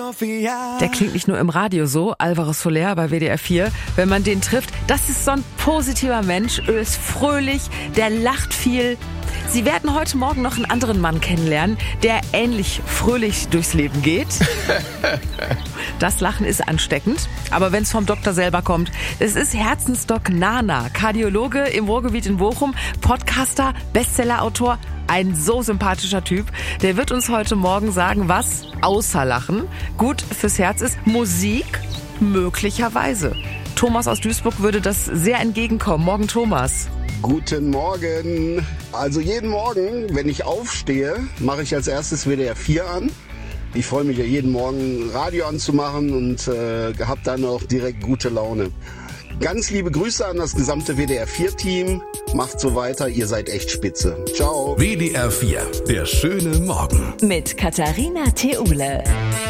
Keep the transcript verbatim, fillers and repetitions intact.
Der klingt nicht nur im Radio so, Alvaro Soler bei W D R vier. Wenn man den trifft, das ist so ein positiver Mensch, er ist fröhlich, der lacht viel. Sie werden heute Morgen noch einen anderen Mann kennenlernen, der ähnlich fröhlich durchs Leben geht. Das Lachen ist ansteckend, aber wenn es vom Doktor selber kommt, es ist Herzensdoc Nana, Kardiologe im Ruhrgebiet in Bochum, Podcaster, Bestsellerautor, ein so sympathischer Typ. Der wird uns heute Morgen sagen, was außer Lachen gut fürs Herz ist. Musik möglicherweise. Thomas aus Duisburg würde das sehr entgegenkommen. Morgen, Thomas. Guten Morgen. Also jeden Morgen, wenn ich aufstehe, mache ich als erstes W D R vier an. Ich freue mich ja jeden Morgen, Radio anzumachen und äh, habe dann auch direkt gute Laune. Ganz liebe Grüße an das gesamte W D R vier Team. Macht so weiter, ihr seid echt spitze. Ciao. W D R vier, der schöne Morgen. Mit Katharina Theule.